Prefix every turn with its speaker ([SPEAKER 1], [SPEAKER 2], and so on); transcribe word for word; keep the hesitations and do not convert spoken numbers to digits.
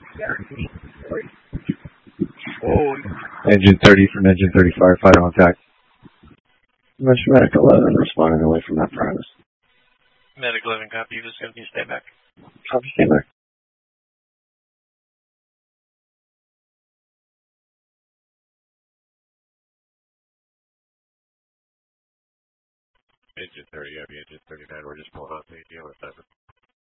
[SPEAKER 1] Oh, engine thirty from engine thirty firefighter on tack. Metro Medic eleven responding away from that premise.
[SPEAKER 2] Medic eleven, copy. This is going to be a stay back.
[SPEAKER 1] Copy, stay back.
[SPEAKER 2] Engine thirty, yeah, engine thirty-nine. We're just pulling out the dealer seven.